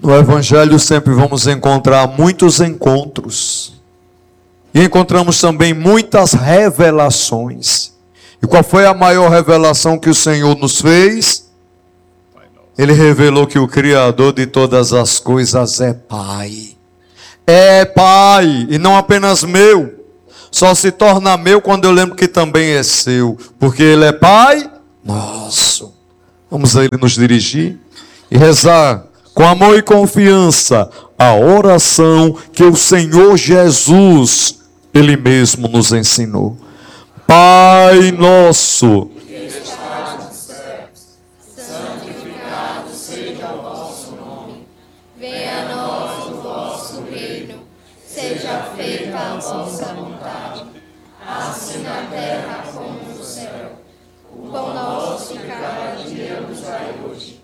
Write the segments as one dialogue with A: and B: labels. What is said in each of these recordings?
A: No Evangelho sempre vamos encontrar muitos encontros. E encontramos também muitas revelações. E qual foi a maior revelação que o Senhor nos fez? Ele revelou que o Criador de todas as coisas é Pai. É Pai, e não apenas meu. Só se torna meu quando eu lembro que também é seu. Porque Ele é Pai nosso. Vamos a Ele nos dirigir e rezar com amor e confiança a oração que o Senhor Jesus, Ele mesmo nos ensinou. Pai nosso,
B: que estás nos céus, santificado seja o vosso nome. Venha a nós o vosso reino. Seja feita a vossa vontade, assim na terra como no céu. O pão nosso de cada dia nos dai hoje.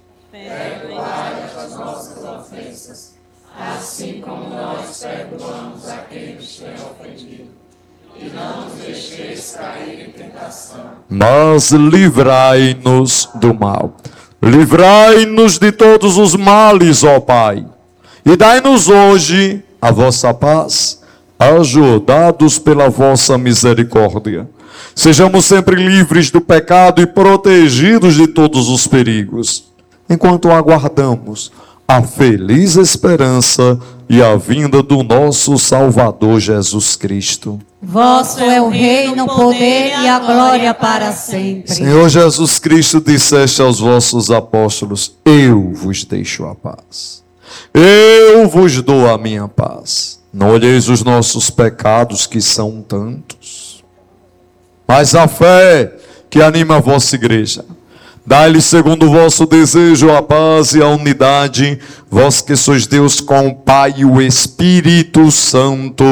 B: Perdoai as nossas ofensas, assim como nós perdoamos a quem nos tem ofendido. E não nos deixeis cair em tentação,
A: mas livrai-nos do mal. Livrai-nos de todos os males, ó Pai. E dai-nos hoje a vossa paz, ajudados pela vossa misericórdia. Sejamos sempre livres do pecado e protegidos de todos os perigos, enquanto aguardamos a feliz esperança e a vinda do nosso Salvador Jesus Cristo.
C: Vosso é o reino, o poder e a glória para sempre.
A: Senhor Jesus Cristo, disseste aos vossos apóstolos: eu vos deixo a paz. Eu vos dou a minha paz. Não olheis os nossos pecados, que são tantos, mas a fé que anima a vossa igreja. Dai-lhe segundo o vosso desejo a paz e a unidade, vós que sois Deus com o Pai e o Espírito Santo.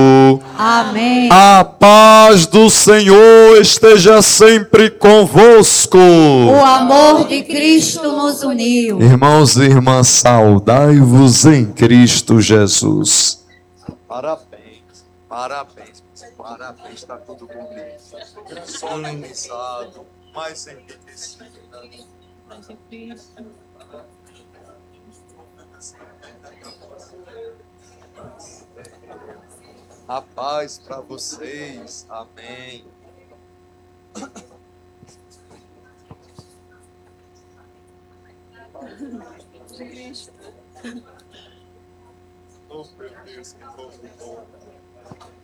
C: Amém.
A: A paz do Senhor esteja sempre convosco.
C: O amor de Cristo nos uniu.
A: Irmãos e irmãs, saudai-vos em Cristo Jesus. Parabéns, parabéns, parabéns, está tudo bonito, solenizado, mais enriquecido. A paz para vocês, amém. Oh, meu Deus, que povo bom.